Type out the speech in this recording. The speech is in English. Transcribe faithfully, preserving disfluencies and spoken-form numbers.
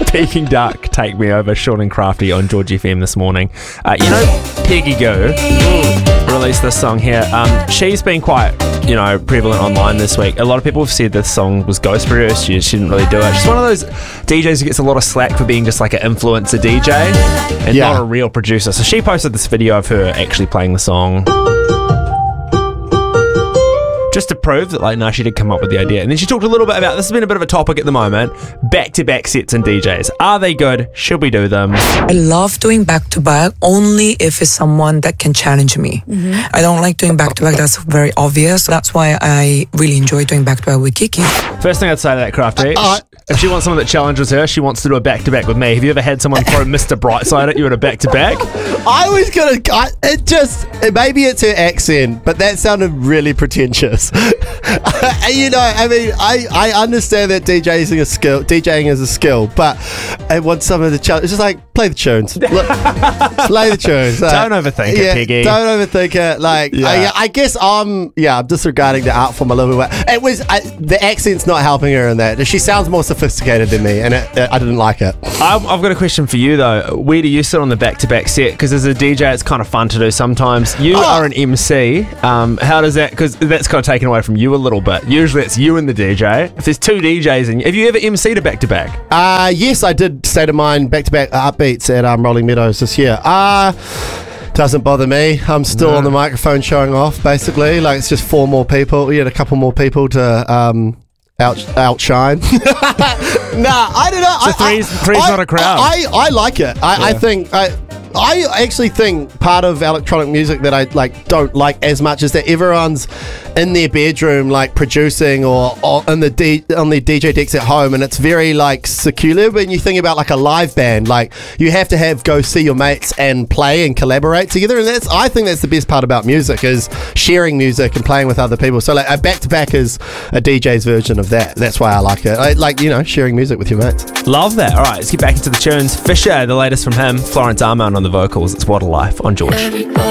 Peking Duck, Take Me Over, Sean and Crafty on George F M this morning. Uh, you know, Peggy Gou released this song here. Um, she's been quite, you know, prevalent online this week. A lot of people have said this song was ghost produced. She, she didn't really do it. She's one of those D Js who gets a lot of slack for being just like an influencer D J and Yeah. not a real producer. So she posted this video of her actually playing the song, just to prove that, like, no, she did come up with the idea. And then she talked a little bit about, this has been a bit of a topic at the moment, back-to-back sets and D Js. Are they good? Should we do them? I love doing back-to-back only if it's someone that can challenge me. Mm-hmm. I don't like doing back-to-back. That's very obvious. That's why I really enjoy doing back-to-back with Kiki. First thing I'd say to that, Crafty, Uh, if she wants someone that challenges her, she wants to do a back-to-back with me. Have you ever had someone throw Mister Brightside at you at a back-to-back? I was gonna. I, it just it, maybe it's her accent, but that sounded really pretentious. You know, I mean, I, I understand that DJing is a skill. DJing is a skill, but I want some of the challenge. It's just like play the tunes, Look, play the tunes. Like, Don't overthink it, yeah, Peggy. Don't overthink it. Like, Yeah. I, I guess I'm. Yeah, I'm disregarding the art form a little bit. It was I, the accent's not helping her in that. She sounds more sophisticated than me, and it, it, I didn't like it. I've, I've got a question for you, though. Where do you sit on the back-to-back set? Because as a D J, it's kind of fun to do sometimes. You Oh. are an M C. Um, how does that... Because that's kind of taken away from you a little bit. Usually it's you and the D J. If there's two D Js, and have you ever M C'd a back-to-back? Uh, yes, I did State of Mind back-to-back upbeats at um, Rolling Meadows this year. Uh, doesn't bother me. I'm still No. on the microphone showing off, basically. Like, it's just four more people. We had a couple more people to um, out outshine. Nah, I don't know. So I, three's- I, three's I, not a crowd. I, I, I like it. I, I Yeah. think... I, I actually think part of electronic music that I like don't like as much is that everyone's in their bedroom like producing or, or in the D, on their D J decks at home, and it's very like secure. When you think about like a live band, like you have to have go see your mates and play and collaborate together, and that's I think that's the best part about music is sharing music and playing with other people. So like a back to back is a D J's version of that. That's why I like it. I like you know sharing music with your mates. Love that. All right, let's get back into the tunes. Fisher, the latest from him. Florence Armand on the vocals. It's What a Life on George.